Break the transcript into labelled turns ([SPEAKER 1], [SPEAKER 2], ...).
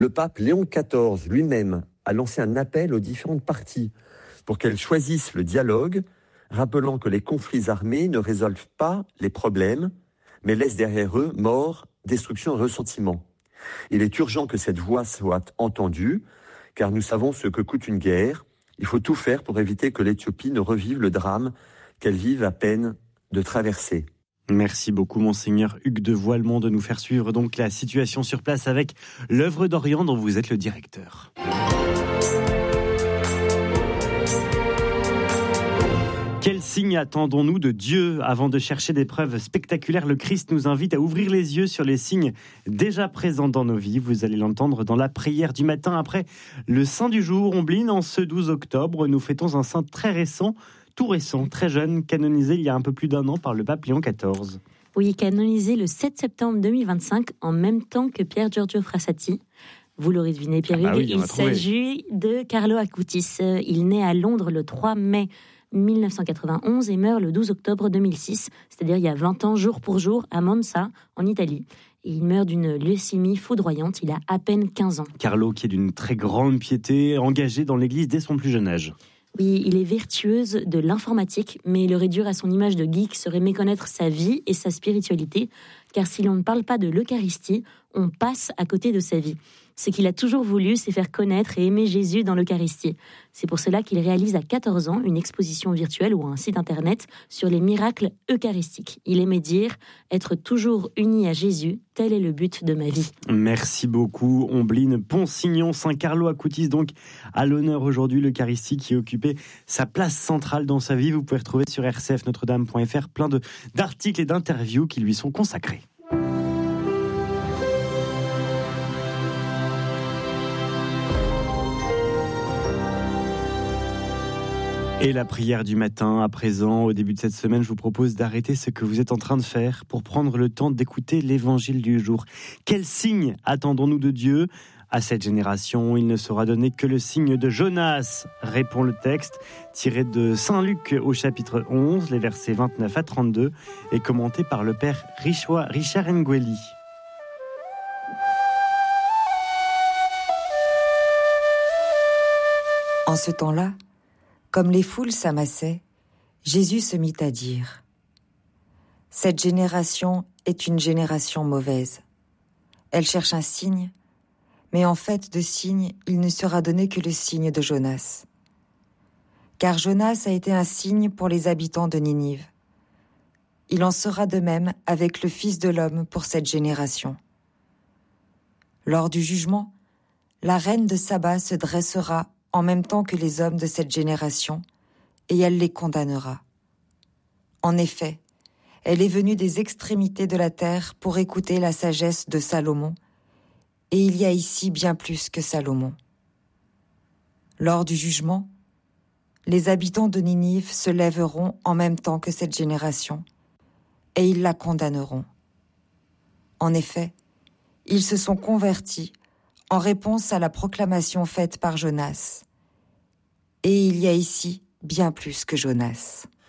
[SPEAKER 1] Le pape Léon XIV lui-même a lancé un appel aux différentes parties pour qu'elles choisissent le dialogue, rappelant que les conflits armés ne résolvent pas les problèmes, mais laissent derrière eux mort, destruction et ressentiment. Il est urgent que cette voix soit entendue, car nous savons ce que coûte une guerre. Il faut tout faire pour éviter que l'Éthiopie ne revive le drame qu'elle vive à peine de traverser.
[SPEAKER 2] Merci beaucoup, Monseigneur Hugues de Voilemont, de nous faire suivre donc la situation sur place avec l'œuvre d'Orient dont vous êtes le directeur. Quel signe attendons-nous de Dieu? Avant de chercher des preuves spectaculaires, le Christ nous invite à ouvrir les yeux sur les signes déjà présents dans nos vies. Vous allez l'entendre dans la prière du matin après le Saint du jour. Ombline, en ce 12 octobre, nous fêtons un saint très récent, tout récent, très jeune, canonisé il y a un peu plus d'un an par le pape Léon XIV.
[SPEAKER 3] Oui, canonisé le 7 septembre 2025, en même temps que Pier Giorgio Frassati. Vous l'aurez deviné, Pierre-Hugues, il s'agit de Carlo Acutis. Il naît à Londres le 3 mai 1991 et meurt le 12 octobre 2006, c'est-à-dire il y a 20 ans, jour pour jour, à Monza, en Italie. Et il meurt d'une leucémie foudroyante, il a à peine 15 ans.
[SPEAKER 2] Carlo, qui est d'une très grande piété, engagé dans l'Église dès son plus jeune âge.
[SPEAKER 3] Oui, il est vertueuse de l'informatique, mais le réduire à son image de geek serait méconnaître sa vie et sa spiritualité, car si l'on ne parle pas de l'Eucharistie, on passe à côté de sa vie. Ce qu'il a toujours voulu, c'est faire connaître et aimer Jésus dans l'Eucharistie. C'est pour cela qu'il réalise à 14 ans une exposition virtuelle ou un site internet sur les miracles eucharistiques. Il aimait dire « Être toujours uni à Jésus, tel est le but de ma vie ».
[SPEAKER 2] Merci beaucoup, Ombline Ponsignon. Saint Carlo Acutis, donc, à l'honneur aujourd'hui, l'Eucharistie qui occupait sa place centrale dans sa vie. Vous pouvez retrouver sur rcfnotredame.fr plein d'articles et d'interviews qui lui sont consacrés. Et la prière du matin, à présent, au début de cette semaine, je vous propose d'arrêter ce que vous êtes en train de faire pour prendre le temps d'écouter l'évangile du jour. Quel signe attendons-nous de Dieu? À cette génération, il ne sera donné que le signe de Jonas, répond le texte, tiré de Saint Luc au chapitre 11, les versets 29 à 32, et commenté par le père Richard Ngueli.
[SPEAKER 4] En ce temps-là, comme les foules s'amassaient, Jésus se mit à dire : « Cette génération est une génération mauvaise. Elle cherche un signe, mais en fait de signe, il ne sera donné que le signe de Jonas. Car Jonas a été un signe pour les habitants de Ninive. Il en sera de même avec le Fils de l'homme pour cette génération. Lors du jugement, la reine de Saba se dressera en même temps que les hommes de cette génération, et elle les condamnera. En effet, elle est venue des extrémités de la terre pour écouter la sagesse de Salomon, et il y a ici bien plus que Salomon. Lors du jugement, les habitants de Ninive se lèveront en même temps que cette génération, et ils la condamneront. En effet, ils se sont convertis en réponse à la proclamation faite par Jonas. Et il y a ici bien plus que Jonas.